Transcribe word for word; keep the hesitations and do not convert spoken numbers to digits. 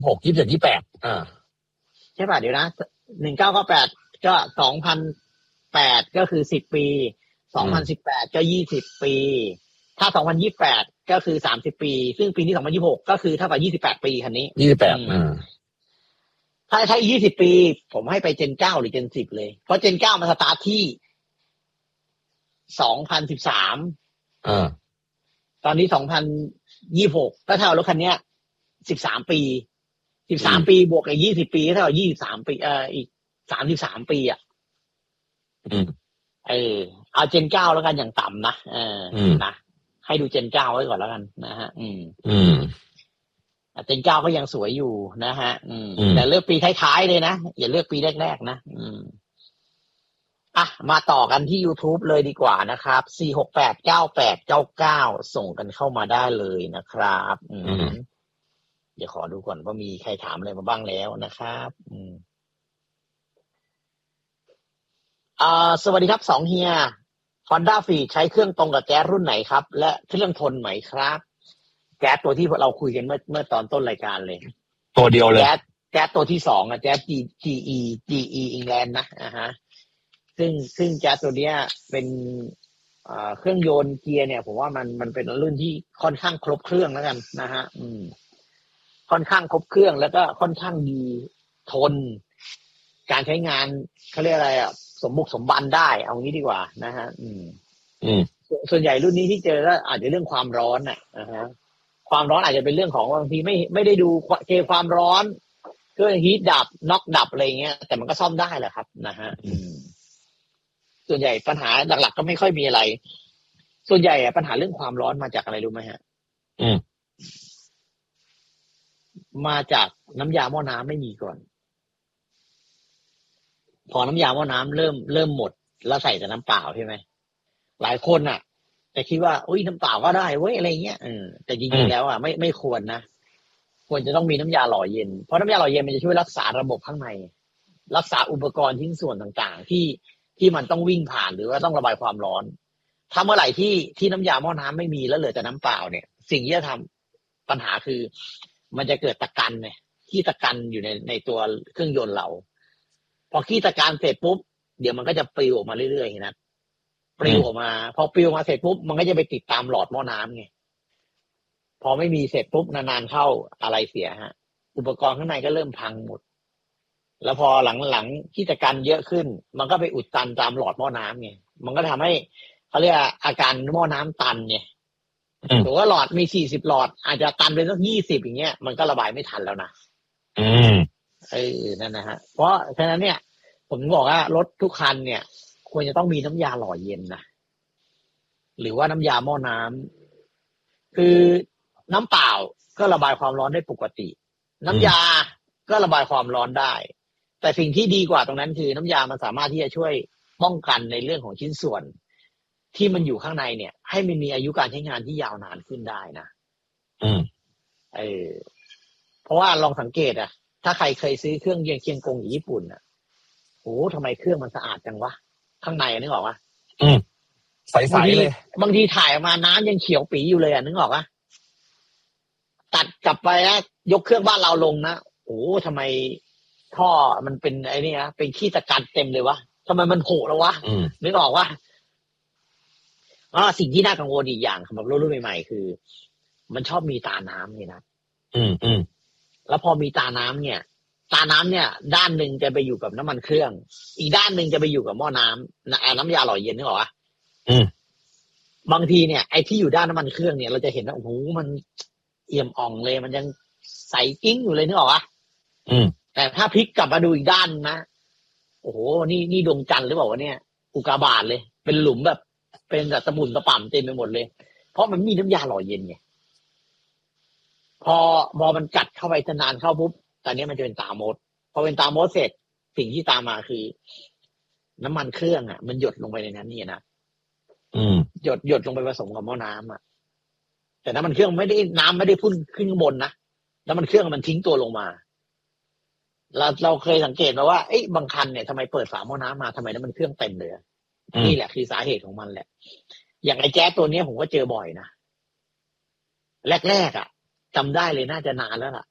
หกยี่สิบเจ็ดยี่แปดอ่าใช่ป่ะเดี๋ยวนะหนึ่งเก้าเก้าแปดก็สองพันแปดก็คือสิบปีสองพันสิบแปดก็ยี่สิบปีถ้าสองพันยี่สิบแปดก็คือสามสิบปีซึ่งปีนี้สองพันยี่สิบหกก็คือเท่ากับยี่สิบแปดปีคันนี้ยี่สิบแปดอ่าถ้าใช้ยี่สิบปีผมให้ไปเจนเก้าหรือเจนสิบเลยเพราะเจนเก้ามันสตาร์ทที่สองพันสิบสามอ่าตอนนี้สองพันยี่สิบหกก็เท่ารถคันนี้สิบสามปีสิบสามปีบวกกับยี่สิบปีเท่ากับยี่สิบสามปีเอ่ออีกสามสิบสามปีอ่ะอืมเออเอาเจนเก้าแล้วกันอย่างต่ำนะเออนะให้ดูเจนเก้าไว้ก่อนแล้วกันนะฮะอืมอืมเจนเก้าก็ยังสวยอยู่นะฮะอืมแต่เลือกปีท้ายๆเลยนะอย่าเลือกปีแรกๆนะอืมอ่ะมาต่อกันที่ YouTube เลยดีกว่านะครับสี่ หก แปด เก้า แปด เก้า เก้าส่งกันเข้ามาได้เลยนะครับอืมเดี๋ยวขอดูก่อนว่ามีใครถามอะไรมาบ้างแล้วนะครับอืมอ่าสวัสดีครับสองเฮีย Honda Freed ใช้เครื่องตรงกับแก๊สรุ่นไหนครับและเครื่องทนไหมครับแก๊สตัวที่เราคุยกันเมื่อเมื่อตอนต้นรายการเลยตัวเดียวเลยแก๊สแก๊สตัวที่สองอ่ะแก๊ส จี อี จี อี England นะอ่าฮะซึ่งซึ่งแก๊สตัวเนี้ยเป็นอ่าเครื่องยนต์เกียร์เนี่ยผมว่ามันมันเป็นรุ่นที่ค่อนข้างครบเครื่องแล้วกันนะฮะอืมค่อนข้างครบเครื่องแล้วก็ค่อนข้างดีทนการใช้งานเขาเรียกอะไรอ่ะสมบุกสมบันได้เอางี้ดีกว่านะฮะอืมอืมส่วนใหญ่รุ่นนี้ที่เจอก็อาจจะเรื่องความร้อนน่ะนะฮะความร้อนอาจจะเป็นเรื่องของบางทีไม่ไม่ได้ดูเกณฑ์ความร้อนก็ฮีทดับน็อกดับอะไรเงี้ยแต่มันก็ซ่อมได้แหละครับนะฮะอืมส่วนใหญ่ปัญหาหลักๆก็ไม่ค่อยมีอะไรส่วนใหญ่อะปัญหาเรื่องความร้อนมาจากอะไรรู้ไหมฮะอืมมาจากน้ำยาหม้อน้ำไม่มีก่อนพอน้ำยาหม้อน้ำเริ่มเริ่มหมดแล้วใส่แต่น้ำเปล่าใช่ไหมหลายคนอ่ะแต่คิดว่าอุ้ยน้ำเปล่าก็ได้เว้ยอะไรเงี้ยเออแต่จริงๆแล้วอ่ะไม่ไม่ควรนะควรจะต้องมีน้ำยาหล่อเย็นเพราะน้ำยาหล่อเย็นมันจะช่วยรักษาระบบข้างในรักษาอุปกรณ์ชิ้นส่วนต่างๆที่ที่มันต้องวิ่งผ่านหรือว่าต้องระบายความร้อนถ้าเมื่อไหร่ที่ที่น้ำยาหม้อน้ำไม่มีแล้วเหลือแต่น้ำเปล่าเนี่ยสิ่งที่จะทำปัญหาคือมันจะเกิดตะกันเนี่ยที่ตะกันอยู่ในในตัวเครื่องยนต์เราพอขี้ตะกันเสร็จปุ๊บเดี๋ยวมันก็จะปลิวออกมาเรื่อยๆนะปลิวออกมาพอปลิวมาเสร็จปุ๊บมันก็จะไปติดตามหลอดหม้อน้ำไงพอไม่มีเสร็จปุ๊บนานๆเข้าอะไรเสียฮะอุปกรณ์ข้างในก็เริ่มพังหมดแล้วพอหลังๆขี้ตะกันเยอะขึ้นมันก็ไปอุดตันตามหลอดหม้อน้ำไงมันก็ทำให้เขาเรียกอาการหม้อน้ำตันไงถือว่าหลอดมีสี่สิบหลอดอาจจะตันเป็นสักยี่สิบอย่างเงี้ยมันก็ระบายไม่ทันแล้วนะอืมเออนั่นนะฮะเพราะฉะนั้นเนี่ยผมบอกว่ารถทุกคันเนี่ยควรจะต้องมีน้ำยาหล่อเย็นนะหรือว่าน้ำยาหม้อน้ำคือน้ำเปล่าก็ระบายความร้อนได้ปกติน้ำยาก็ระบายความร้อนได้แต่สิ่งที่ดีกว่าตรงนั้นคือน้ำยามันสามารถที่จะช่วยป้องกันในเรื่องของชิ้นส่วนที่มันอยู่ข้างในเนี่ยให้มันมีอายุการใช้งานที่ยาวนานขึ้นได้นะอืมเออเพราะว่าลองสังเกตอะถ้าใครเคยซื้อเครื่องเยียงเคียงกงอยู่ญี่ปุ่นอะโอ้ทำไมเครื่องมันสะอาดจังวะข้างในนึกออกปะอืมใสๆเลยบางทีถ่ายออกมาน้ำยังเขียวปีอยู่เลยอะนึกออกปะตัดกลับไปนะยกเครื่องบ้านเราลงนะโอ้ทำไมท่อมันเป็นไอ้นี่นะเป็นขี้ตะกันเต็มเลยวะทำไมมันโผล่แล้ววะนึกออกว่าอ๋อสิ่งที่น่ากังวลอีกอย่างสำหรับรถรุ่นใหม่ๆคือมันชอบมีตาน้ำเนี่ยนะอืมอืมแล้วพอมีตาน้ำเนี่ยตาน้ำเนี่ยด้านหนึ่งจะไปอยู่กับน้ำมันเครื่องอีกด้านหนึ่งจะไปอยู่กับหม้อน้ำน้ำยาหล่อเย็นนึกออกปะอืมบางทีเนี่ยไอ้ที่อยู่ด้านน้ำมันเครื่องเนี่ยเราจะเห็นว่าโอ้โหมันเอี่ยมอ่องเลยมันยังใสกิ้งอยู่เลยนึกออกปะอืมแต่ถ้าพลิกกลับมาดูอีกด้านนะโอ้โหนี่นี่ดวงจันทร์หรือเปล่าวะเนี่ยอุกาบาตเลยเป็นหลุมแบบเป็นแบบตะบุ่นตะป่ำเต็มไปหมดเลยเพราะมันมีน้ำยาหล่อเย็นไงพอพอมันกัดเข้าไปนานเข้าปุ๊บตอนนี้มันจะเป็นตามดพอเป็นตามดเสร็จสิ่งที่ตามมาคือน้ำมันเครื่องอ่ะมันหยดลงไปในนั้นนี่นะอืมหยดหยดลงไปผสมกับหม้อน้ำอ่ะแต่น้ำมันเครื่องไม่ได้น้ำไม่ได้พุ่งขึ้นข้างบนนะน้ำมันเครื่องมันทิ้งตัวลงมาเราเราเคยสังเกตมาว่าเอ๊ะบางคันเนี่ยทำไมเปิดฝาหม้อน้ำมาทำไมน้ำมันเครื่องเต็มเลยนี่แหละคือสาเหตุของมันแหละอย่างไอ้แจ๊สตัวนี้ผมก็เจอบ่อยนะแรกๆอ่ะจำได้เลยน่าจะนานแล้วล่ะ